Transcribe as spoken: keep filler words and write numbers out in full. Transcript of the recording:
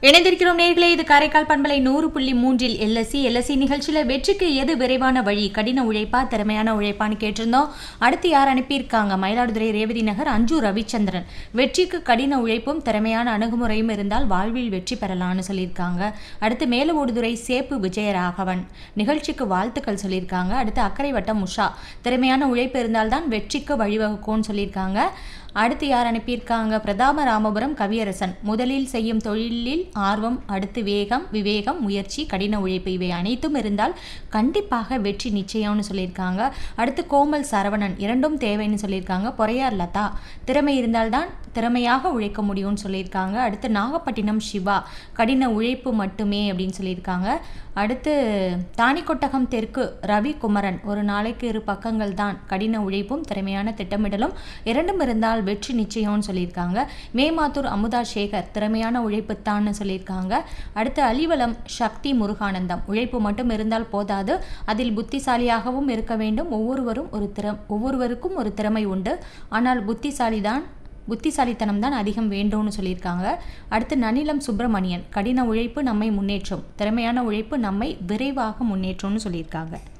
இணைந்திருக்கிறோம் நேர்களே. இது காரைக்கால் பண்பலை நூறு புள்ளி மூன்றில் எல்எஸ்சி எல்எஸ்சி நிகழ்ச்சியில் வெற்றிக்கு எது விரைவான வழி, கடின உழைப்பா திறமையான உழைப்பான்னு கேட்டிருந்தோம். அடுத்து யார் அனுப்பியிருக்காங்க? மயிலாடுதுறை ரேவதி நகர் அஞ்சு ரவிச்சந்திரன். வெற்றிக்கு கடின உழைப்பும் திறமையான அணுகுமுறையும் இருந்தால் வாழ்வில் வெற்றி பெறலான்னு சொல்லியிருக்காங்க. அடுத்து மேலவோடுதுறை சேப்பு விஜயராகவன் நிகழ்ச்சிக்கு வாழ்த்துக்கள் சொல்லியிருக்காங்க. அடுத்து அக்கரை வட்டம் உஷா, திறமையான உழைப்பு இருந்தால்தான் வெற்றிக்கு வழிவகுக்கும்னு சொல்லியிருக்காங்க. அடுத்து யார் அனுப்பியிருக்காங்க? பிரதாப ராமபுரம் கவியரசன். முதலில் செய்யும் தொழிலில் ஆர்வம், அடுத்து வேகம், விவேகம், முயற்சி, கடின உழைப்பு இவை அனைத்தும் இருந்தால் கண்டிப்பாக வெற்றி நிச்சயம்னு சொல்லியிருக்காங்க. அடுத்து கோமல் சரவணன், இரண்டும் தேவைன்னு சொல்லியிருக்காங்க. பொறையார் லதா, திறமை இருந்தால்தான் திறமையாக உழைக்க முடியும்னு சொல்லியிருக்காங்க. அடுத்து நாகப்பட்டினம் சிவா, கடின உழைப்பு மட்டுமே அப்படின்னு சொல்லியிருக்காங்க. அடுத்து தானிக்கொட்டகம் தெற்கு ரவி குமரன், ஒரு நாளைக்கு இரு பக்கங்கள் தான், கடின உழைப்பும் திறமையான திட்டமிடலும் இரண்டும் இருந்தால் வெற்றி நிச்சயம்னு சொல்லியிருக்காங்க. மேமாத்தூர் அமுதா சேகர், திறமையான உழைப்புத்தான்னு சொல்லியிருக்காங்க. அடுத்து அலிவலம் சக்தி முருகானந்தம், உழைப்பு மட்டும் இருந்தால் போதாது, அதில் புத்திசாலியாகவும் இருக்க வேண்டும். ஒவ்வொருவரும் ஒரு திற ஒவ்வொருவருக்கும் ஒரு திறமை உண்டு, ஆனால் புத்திசாலி தான் புத்திசாலித்தனம் தான் அதிகம் வேண்டும்னு சொல்லியிருக்காங்க. அடுத்து நனிலம் சுப்பிரமணியன், கடின உழைப்பு நம்மை முன்னேற்றும், திறமையான உழைப்பு நம்மை விரைவாக முன்னேற்றும்னு சொல்லியிருக்காங்க.